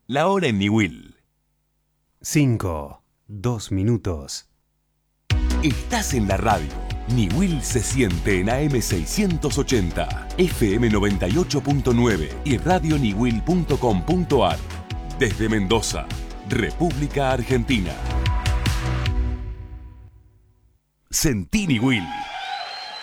La hora en Niwil. 5, 2 minutos. Estás en la radio. Niwil se siente en AM 680, FM 98.9 y radioniwil.com.ar. Desde Mendoza, República Argentina. Sentí Niwil.